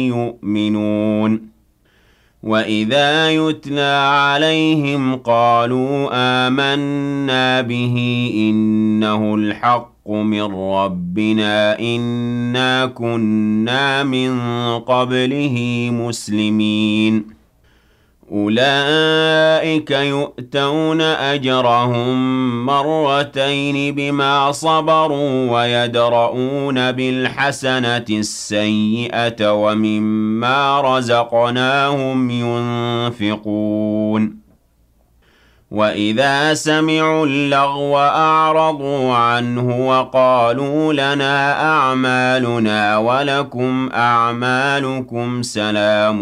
يؤمنون وإذا يتلى عليهم قالوا آمنا به إنه الحق من ربنا إنا كنا من قبله مسلمين أولئك يؤتون أجرهم مرتين بما صبروا ويدرؤون بالحسنة السيئة ومما رزقناهم ينفقون وإذا سمعوا اللغو أعرضوا عنه وقالوا لنا أعمالنا ولكم أعمالكم سلام